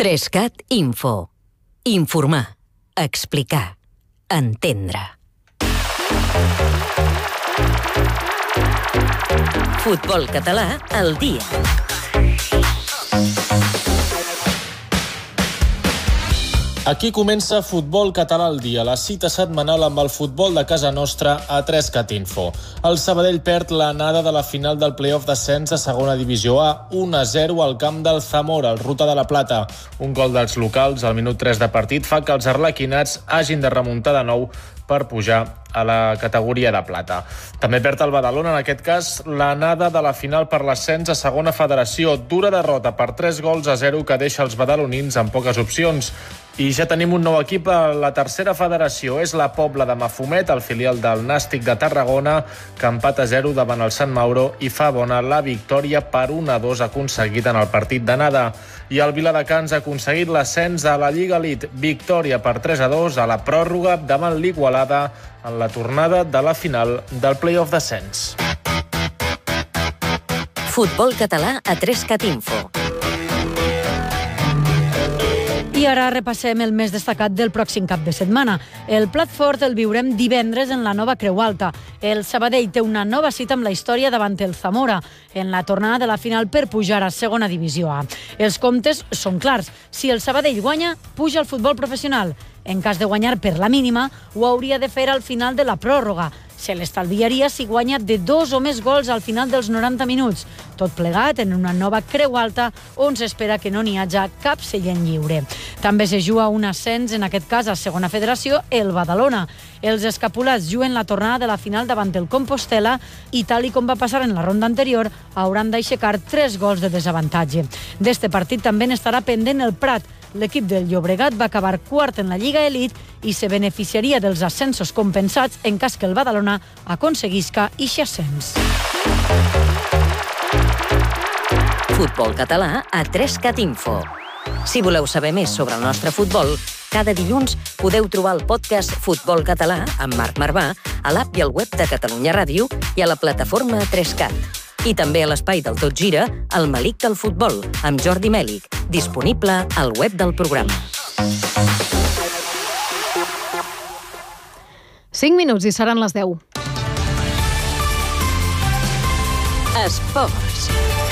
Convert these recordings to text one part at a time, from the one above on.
3CAT Info. Informar, explicar, entendre. Futbol català al dia. Aquí comença Futbol Català al dia, la cita setmanal amb el futbol de casa nostra a 3CAT Info. El Sabadell perd l'anada de la final del play-off d'ascens a segona divisió A, 1-0 al camp del Zamora, al Ruta de la Plata. Un gol dels locals al minut 3 de partit fa que els arlequinats hagin de remuntar de nou per pujar a la categoria de plata. També perd el Badalona, en aquest cas, l'anada de la final per l'ascens a segona federació. Dura derrota per 3-0 que deixa els badalonins amb poques opcions. I ja tenim un nou equip a la tercera federació. És la Pobla de Mafumet, el filial del Nàstic de Tarragona, que empata 0 davant el Sant Mauro i fa bona la victòria per 1-2 aconseguit en el partit d'anada. I el Viladecans ha aconseguit l'ascens a la Lliga Elite. Victòria per 3-2 a la pròrroga davant l'Igualada en la tornada de la final del play-off d'ascens. Futbol català a 3CAT Info. I ara repassem el més destacat del pròxim cap de setmana. El plat fort el viurem divendres en la nova Creu Alta. El Sabadell té una nova cita amb la història davant el Zamora, en la tornada de la final per pujar a segona divisió A. Els comptes són clars. Si el Sabadell guanya, puja al futbol professional. En cas de guanyar per la mínima, ho hauria de fer al final de la pròrroga. Se l'estalviaria si guanya de 2 o més gols al final dels 90 minuts. Tot plegat en una nova Creu Alta on s'espera que no n'hi hagi cap seient lliure. També se juga un ascens, en aquest cas a segona federació, el Badalona. Els escapulats juguen la tornada de la final davant el Compostel·la i, tal i com va passar en la ronda anterior, hauran d'aixecar 3 gols de desavantatge. D'este partit també n'estarà pendent el Prat. L'equip del Llobregat va acabar quart en la Lliga Elite i se beneficiaria dels ascensos compensats en cas que el Badalona aconseguisca eixe ascens. Futbol català a 3CAT Info. Si voleu saber més sobre el nostre futbol, cada dilluns podeu trobar el podcast Futbol Català amb Marc Marvà a l'app i al web de Catalunya Ràdio i a la plataforma 3CAT. I també a l'espai del Tot Gira, el Melic del Futbol, amb Jordi Mèlic, disponible al web del programa. 5 minuts i seran les 10. Esports.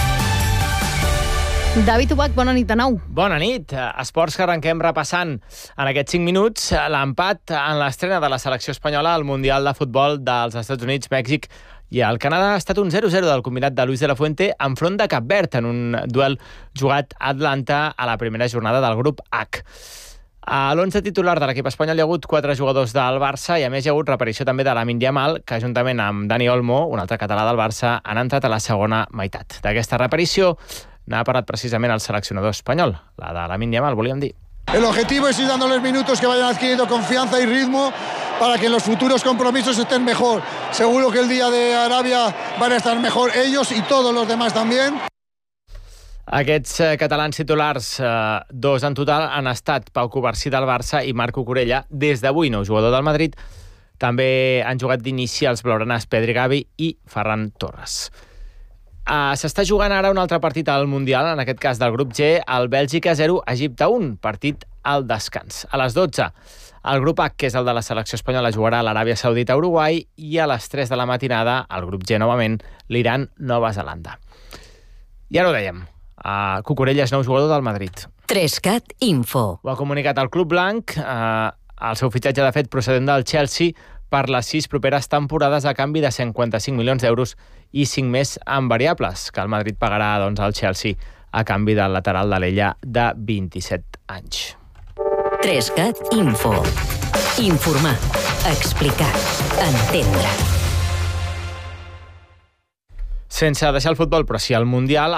David Ubach, bona nit de nou. Bona nit. Esports que arrenquem repassant en aquests 5 minuts l'empat en l'estrena de la selecció espanyola al Mundial de Futbol dels Estats Units, Mèxic i el Canadà. Ha estat un 0-0 del combinat de Luis de la Fuente enfront de Cap Verd en un duel jugat a Atlanta a la primera jornada del grup H. A l'11 titular de l'equip espanyol hi ha hagut 4 jugadors del Barça i a més hi ha hagut reaparició també de Lamine Yamal, que juntament amb Dani Olmo, un altre català del Barça, han entrat a la segona meitat. D'aquesta reaparició n'ha parlat precisament el seleccionador espanyol, la de Lamine Yamal, volíem dir. El objetivo es ir dándoles minutos que vayan adquiriendo confianza y ritmo para que en los futuros compromisos estén mejor. Seguro que el día de Arabia van a estar mejor ellos y todos los demás también. Aquests catalans titulars, 2 en total, han estat Pau Covarsí del Barça i Marco Corella des d'avui, nou jugador del Madrid. També han jugat d'inici els blaugranes Pedri Gavi i Ferran Torres. S'està jugant ara un altre partit al Mundial, en aquest cas del grup G, el Bèlgica 0, Egipte 1, partit al descans. A les 12, el grup H, que és el de la selecció espanyola, jugarà a l'Aràbia Saudita a Uruguai i a les 3 de la matinada, el grup G novament, l'Iran, Nova Zelanda. I ara ho dèiem, Cucurella és nou jugador del Madrid. 3CAT Info. Ho ha comunicat el Club Blanc, el seu fitxatge de fet procedent del Chelsea per les 6 properes temporades a canvi de 155 milions d'euros i 5 més en variables, que el Madrid pagarà al Chelsea a canvi del lateral de l'Ella de 27 anys. 3CAT Info. Informar, explicar, entendre. Sense deixar el futbol, però sí el Mundial,